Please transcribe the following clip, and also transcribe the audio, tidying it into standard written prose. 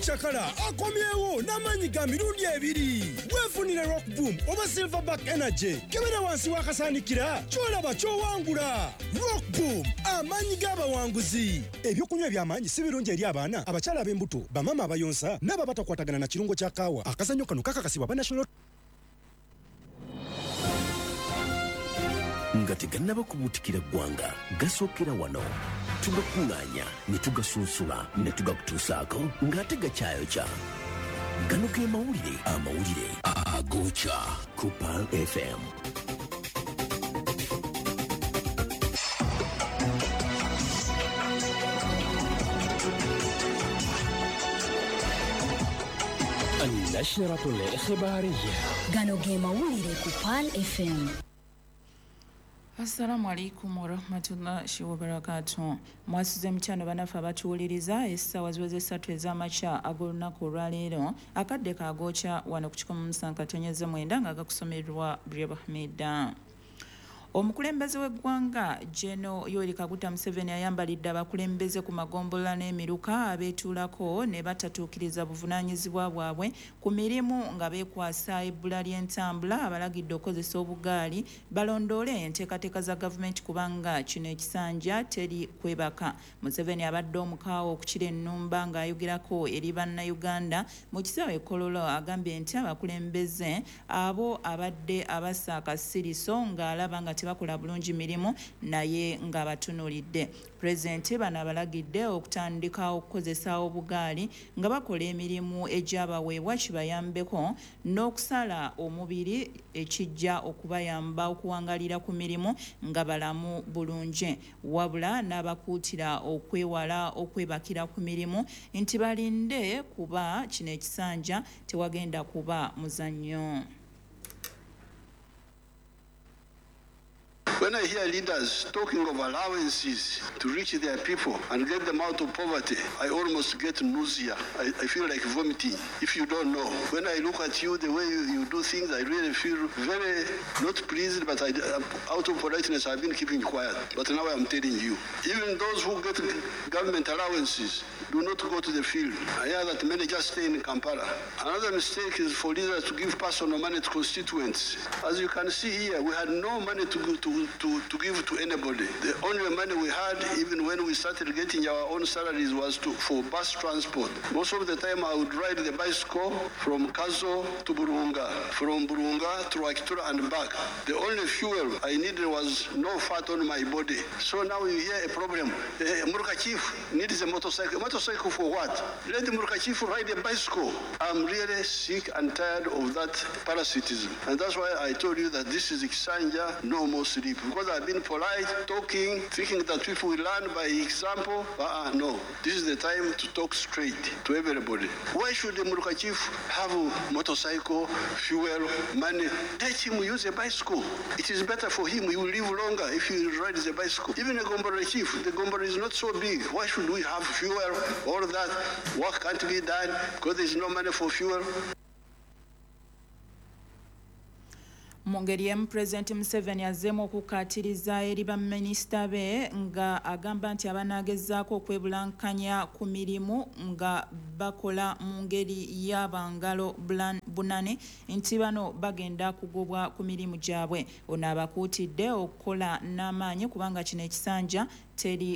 Chakala akomyewo n'amanyi ga mirundi ebiri. Weefunire Rock Boom oba Silverback Energy kebera wansi wakasanikira kyolaba kyowangula. Rock Boom amanyi g'abawanguzi. Ebyokunywa eby'amaanyi si birungi eri abaana abakyala ab'embuto bamama abayonsa n'ababatakwatagana na kirungo kya kaawa. Akazannyo kano kakakasibwa ba National nga tegannaba kubuutikira ggwanga gasookera wano tugakuŋŋaanya ne tugasunsula ne tugakutuusaako ng'ate gakyayokya. Gano ge amawulire agookya ku Pearl FM. النشرة الإخبارية gano ge mawulire ku Pearl FM. Assalamu alaikum wa rahmatullahi wa barakatuh. Mwasize mchano banafa batuwuliriza essaawa ziweze 3 ez'amakya ag'olunaku olwaleero akadde kaagoocha wano ku 107.9 nga gakusomerwa Briab Ahmed. Omukulembeze w'eggwanga General Yoweri Kaguta Museveni ayambalidde abakulembeze ku magombola n'emiruka abeetuulako ne batatuukiriza buvunaanyizibwa bwabwe ku mirimu nga beekwasa ebbula ly'entambula abalagidde okukozesa obugaali balondoole enteekateeka za gavumenti kubanga kino ekisanja teri kwebaka. Museveni abadde omukaawo okukira ennumba ng'ayogerako eri bannayuganda mu kisaawe Kololo agambye nti abakulembeze abo abadde abassa akasiriso ng'alaba nga bakola bulungi mirimu naye nga batunulidde. President bano abalagidde okutandika okukozesa obugaali nga bakola emirimu egyabaweebwa kibayambeko n'okusala omubiri ekijja okubayamba okuwangalira ku mirimu nga balamu bulungi. Wabula n'abakuutira okwewala okwebakira ku mirimu nti balinde kuba kino ekisanja tewagenda kuba muzannyo. When I hear leaders talking of allowances to reach their people and get them out of poverty, I almost get nausea. I feel like vomiting. If you don't know, when I look at you, the way you do things, I really feel very not pleased, but out of politeness, I've been keeping quiet. But now I'm telling you, even those who get government allowances do not go to the field. I hear that many just stay in Kampala. Another mistake is for leaders to give personal money to constituents. As you can see here, we had no money to give to anybody. The only money we had, even when we started getting our own salaries, was for bus transport. Most of the time I would ride the bicycle from Kazo to Burunga, from Burunga to Akitura and back. The only fuel I needed was no fat on my body. So now you hear a problem. Murka Chief needs a motorcycle. Motorcycle for what? Let the Murka Chief ride a bicycle. I'm really sick and tired of that parasitism. And that's why I told you that this is Kisanja, no more sleep. Because I've been polite, talking, thinking that people will learn by example. No. This is the time to talk straight to everybody. Why should the Muruka Chief have a motorcycle, fuel, money? Let him use a bicycle. It is better for him. He will live longer if he rides a bicycle. Even a Gombore Chief, the Gombore is not so big. Why should we have fuel? All that work can't be done because there is no money for fuel. Mu ngeri emu Pulezidenti Museveni azzeemu okukaatiriza eri baminisita be nga agamba nti abanaagezaako okwebulankanya ku mirimu nga bakola mu ngeri y'abangalo bunane nti bano bagenda kugobwa ku mirimu gyabwe. Ono abakuutidde okukola n'amaanyi kubanga kino ekisanja teri